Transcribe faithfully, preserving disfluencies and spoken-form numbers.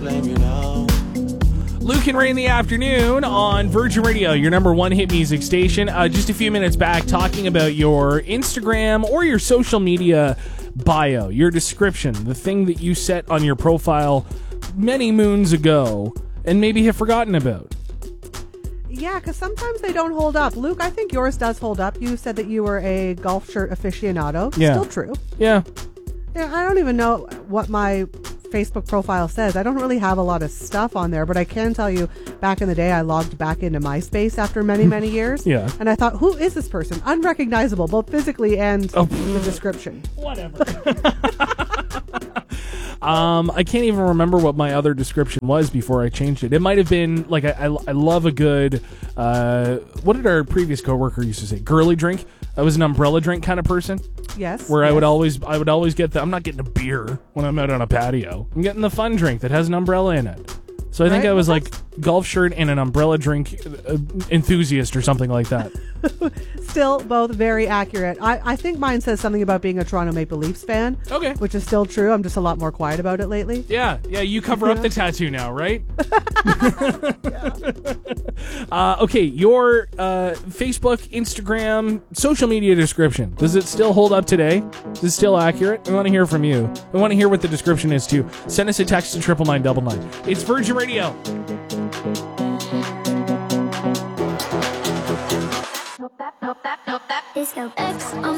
blame you now. Luke and Ray in the afternoon on Virgin Radio, your number one hit music station. Uh, just a few minutes back, talking about your Instagram or your social media bio, your description, the thing that you set on your profile many moons ago and maybe have forgotten about. Yeah, because sometimes they don't hold up. Luke, I think yours does hold up. You said that you were a golf shirt aficionado. Yeah. Still true. Yeah. Yeah, I don't even know what my Facebook profile says. I don't really have a lot of stuff on there, but I can tell you back in the day I logged back into MySpace after many, many years. Yeah. And I thought, who is this person? Unrecognizable, both physically and Oh. the description. Whatever. um, I can't even remember what my other description was before I changed it. It might have been like, I, I, I love a good, uh, what did our previous coworker used to say? Girly drink. I was an umbrella drink kind of person. Yes. Where yes. I would always, I would always get the, I'm not getting a beer when I'm out on a patio. I'm getting the fun drink that has an umbrella in it. So I think Right, I was well, like golf shirt and an umbrella drink uh, enthusiast or something like that. Still both very accurate. I, I think mine says something about being a Toronto Maple Leafs fan. Okay. Which is still true. I'm just a lot more quiet about it lately. Yeah, yeah, you cover Yeah. up the tattoo now, right? uh, okay, your uh, Facebook, Instagram, social media description. Does it still hold up today? Is it still accurate? We want to hear from you. We want to hear what the description is, too. Send us a text to triple nine double nine. It's Virgin Radio. Disco X on